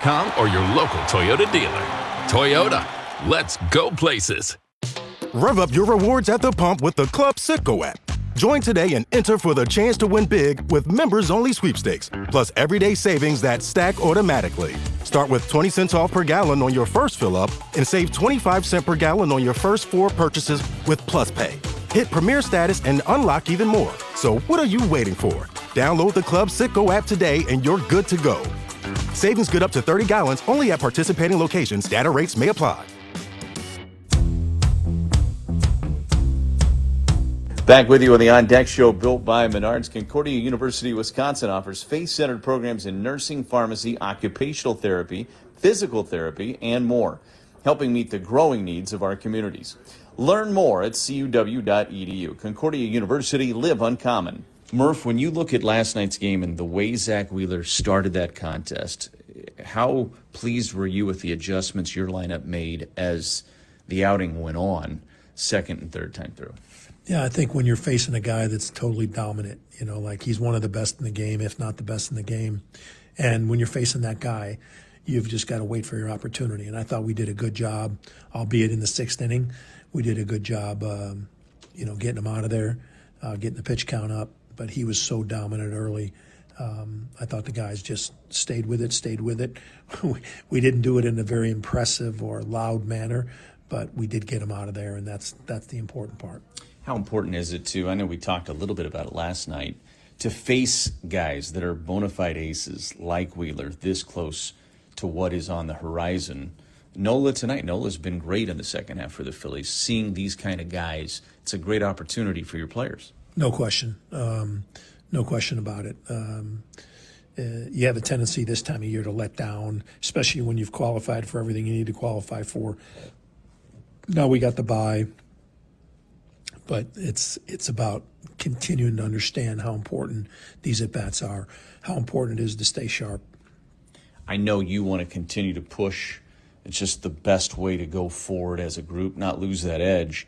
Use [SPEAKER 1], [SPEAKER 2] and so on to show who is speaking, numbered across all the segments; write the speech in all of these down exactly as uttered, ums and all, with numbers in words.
[SPEAKER 1] com or your local Toyota dealer. Toyota, let's go places.
[SPEAKER 2] Rev up your rewards at the pump with the Club Citgo app. Join today and enter for the chance to win big with members-only sweepstakes, plus everyday savings that stack automatically. Start with twenty cents off per gallon on your first fill-up and save twenty-five cents per gallon on your first four purchases with Plus Pay. Hit Premier status and unlock even more. So what are you waiting for? Download the Club Citgo app today and you're good to go. Savings good up to thirty gallons only at participating locations. Data rates may apply.
[SPEAKER 3] Back with you on the On Deck Show, built by Menards. Concordia University, Wisconsin offers faith-centered programs in nursing, pharmacy, occupational therapy, physical therapy, and more, helping meet the growing needs of our communities. Learn more at c u w dot e d u. Concordia University, live uncommon. Murph, when you look at last night's game and the way Zach Wheeler started that contest, how pleased were you with the adjustments your lineup made as the outing went on, second and third time through?
[SPEAKER 4] Yeah, I think when you're facing a guy that's totally dominant, you know, like he's one of the best in the game, if not the best in the game. And when you're facing that guy, you've just got to wait for your opportunity. And I thought we did a good job, albeit in the sixth inning. We did a good job, um, you know, getting him out of there, uh, getting the pitch count up. But he was so dominant early. Um, I thought the guys just stayed with it, stayed with it. We didn't do it in a very impressive or loud manner, but we did get him out of there, and that's that's the important part.
[SPEAKER 3] How important is it to, I know we talked a little bit about it last night, to face guys that are bona fide aces like Wheeler this close to what is on the horizon? Nola tonight, Nola's been great in the second half for the Phillies. Seeing these kind of guys, it's a great opportunity for your players.
[SPEAKER 4] No question. Um, no question about it. Um, uh, you have a tendency this time of year to let down, especially when you've qualified for everything you need to qualify for. Now we got the bye. But it's it's about continuing to understand how important these at-bats are, how important it is to stay sharp.
[SPEAKER 3] I know you want to continue to push. It's just the best way to go forward as a group, not lose that edge.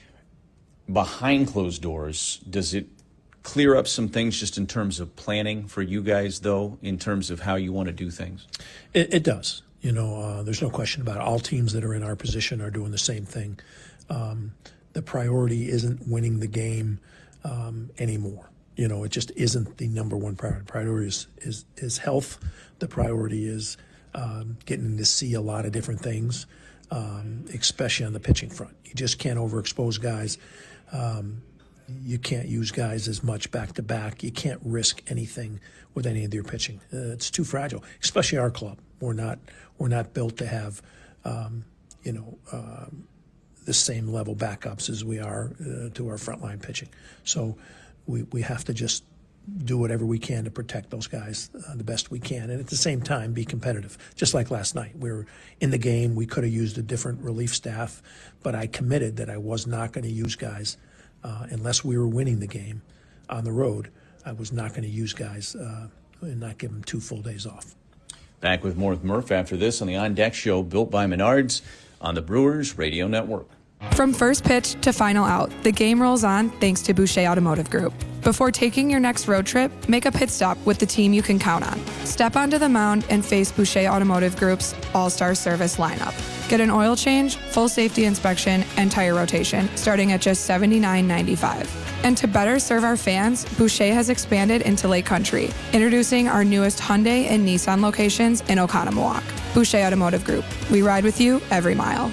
[SPEAKER 3] Behind closed doors, does it clear up some things just in terms of planning for you guys, though, in terms of how you want to do things?
[SPEAKER 4] It, it does. You know, uh, there's no question about it. All teams that are in our position are doing the same thing. Um, The priority isn't winning the game um, anymore. You know, it just isn't the number one priority. Priority is is, is health. The priority is um, getting to see a lot of different things, um, especially on the pitching front. You just can't overexpose guys. Um, you can't use guys as much back to back. You can't risk anything with any of your pitching. Uh, it's too fragile, especially our club. We're not we're not built to have, um, you know. Uh, the same level backups as we are uh, to our frontline pitching. So we, we have to just do whatever we can to protect those guys uh, the best we can, and at the same time be competitive. Just like last night, we were in the game. We could have used a different relief staff, but I committed that I was not going to use guys uh, unless we were winning the game on the road. I was not going to use guys uh, and not give them two full days off.
[SPEAKER 3] Back with more with Murph after this on the On Deck Show, built by Menards on the Brewers Radio Network.
[SPEAKER 5] From first pitch to final out, the game rolls on thanks to Boucher Automotive Group. Before taking your next road trip, make a pit stop with the team you can count on. Step onto the mound and face Boucher Automotive Group's all-star service lineup. Get an oil change, full safety inspection, and tire rotation starting at just seventy-nine ninety-five. And to better serve our fans, Boucher has expanded into Lake Country, introducing our newest Hyundai and Nissan locations in Oconomowoc. Boucher Automotive Group. We ride with you every mile.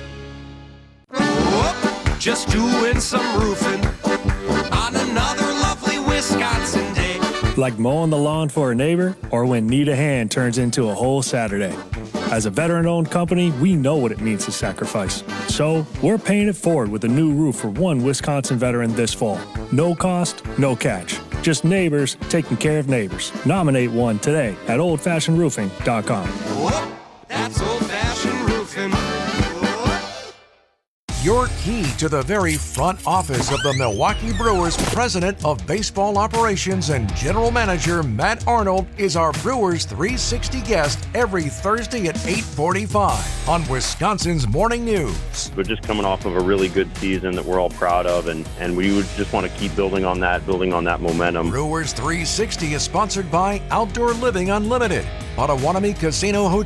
[SPEAKER 6] Just doing some roofing on another lovely Wisconsin day.
[SPEAKER 7] Like mowing the lawn for a neighbor, or when need a hand turns into a whole Saturday. As a veteran-owned company, we know what it means to sacrifice. So, we're paying it forward with a new roof for one Wisconsin veteran this fall. No cost, no catch. Just neighbors taking care of neighbors. Nominate one today at old fashioned roofing dot com.
[SPEAKER 6] Whoop, that's old-fashioned roofing.
[SPEAKER 8] Your key to the very front office of the Milwaukee Brewers, President of Baseball Operations and General Manager Matt Arnold, is our Brewers three sixty guest every Thursday at eight forty-five on Wisconsin's Morning News.
[SPEAKER 9] We're just coming off of a really good season that we're all proud of, and, and we would just want to keep building on that, building on that momentum.
[SPEAKER 8] Brewers three sixty is sponsored by Outdoor Living Unlimited, Potawatomi Casino Hotel.